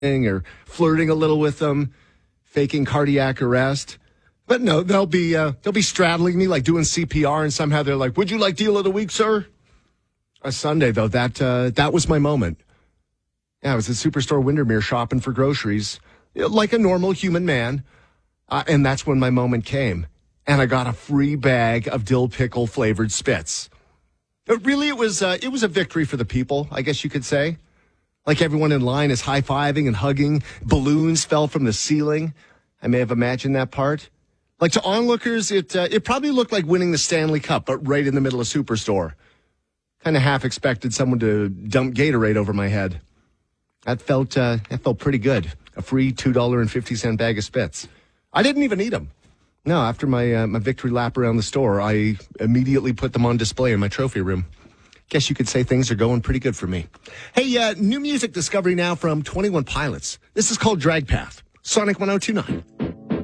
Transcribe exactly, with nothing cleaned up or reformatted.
or flirting a little with them, faking cardiac arrest. But no, they'll be uh, they'll be straddling me, like doing C P R, and somehow they're like, "Would you like deal of the week, sir?" A Sunday, though, that uh, that was my moment. Yeah, I was at Superstore Windermere shopping for groceries, like a normal human man, uh, and that's when my moment came. And I got a free bag of dill pickle flavored spits. But really, it was uh, it was a victory for the people, I guess you could say. Like everyone in line is high-fiving and hugging. Balloons fell from the ceiling. I may have imagined that part. Like to onlookers, it uh, it probably looked like winning the Stanley Cup, but right in the middle of Superstore. Kind of half expected someone to dump Gatorade over my head. That felt uh, that felt pretty good. A free two dollars and fifty cents bag of spits. I didn't even eat them. No, after my uh, my victory lap around the store, I immediately put them on display in my trophy room. Guess you could say things are going pretty good for me. Hey, uh, new music discovery now from twenty-one Pilots. This is called Drag Path. Sonic one oh two nine.